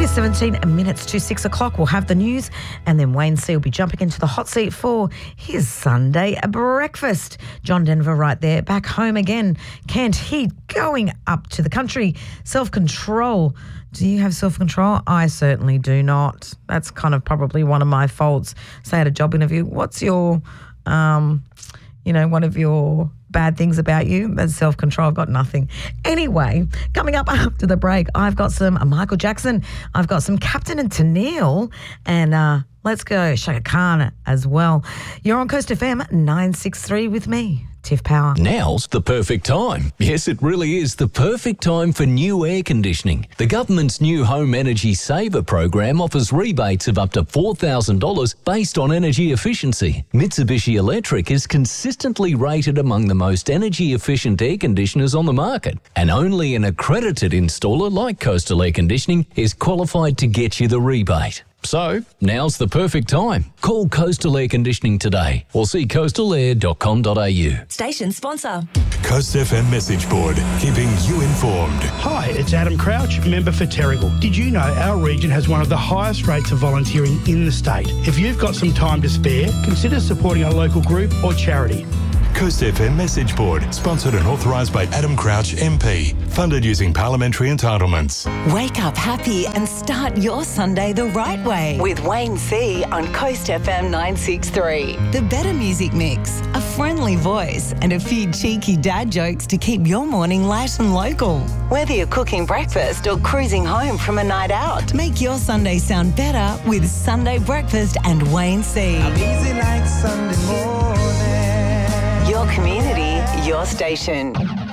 is 17 minutes to 6 o'clock. We'll have the news and then Wayne C will be jumping into the hot seat for his Sunday breakfast. John Denver right there, back home again. Kent Heat going up to the country. Self-control. Do you have self-control? I certainly do not. That's kind of probably one of my faults. Say at a job interview, what's your, one of your bad things about you? That's self-control. I've got nothing. Anyway, coming up after the break, I've got some Michael Jackson. I've got some Captain and Tennille, and let's go Shaka Khan as well. You're on Coast FM 963 with me, Tiff Power. Now's the perfect time. Yes, it really is the perfect time for new air conditioning. The government's new Home Energy Saver program offers rebates of up to $4,000 based on energy efficiency. Mitsubishi Electric is consistently rated among the most energy efficient air conditioners on the market, and only an accredited installer like Coastal Air Conditioning is qualified to get you the rebate. So, now's the perfect time. Call Coastal Air Conditioning today or see coastalair.com.au. Station sponsor. Coast FM message board, keeping you informed. Hi, it's Adam Crouch, member for Terrigal. Did you know our region has one of the highest rates of volunteering in the state? If you've got some time to spare, consider supporting a local group or charity. Coast FM message board, sponsored and authorised by Adam Crouch MP, funded using parliamentary entitlements. Wake up happy and start your Sunday the right way with Wayne C on Coast FM 963. The better music mix, a friendly voice and a few cheeky dad jokes to keep your morning light and local. Whether you're cooking breakfast or cruising home from a night out, make your Sunday sound better with Sunday Breakfast and Wayne C. I'm easy like Sunday morning. Your community, your station.